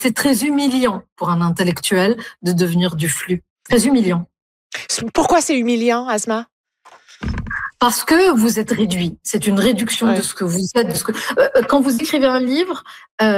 c'est très humiliant pour un intellectuel de devenir du flux. Très humiliant. Pourquoi c'est humiliant, Asma? Parce que vous êtes réduit. C'est une réduction de ce que vous êtes. Quand vous écrivez un livre,